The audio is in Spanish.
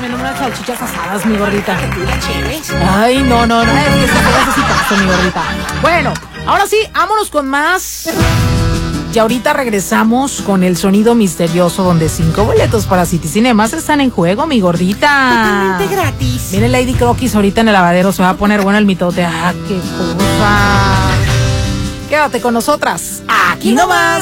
comiendo unas salchichas asadas, mi gordita. Chéves. Ay, no, es que sí paso, mi gordita. Bueno, ahora sí, vámonos con más. Y ahorita regresamos con el sonido misterioso donde 5 boletos para City Cinemas están en juego, mi gordita. Totalmente gratis. Viene Lady Croquis ahorita en el lavadero, se va a poner bueno el mitote. ¡Ah, qué cosa! Quédate con nosotras, aquí nomás.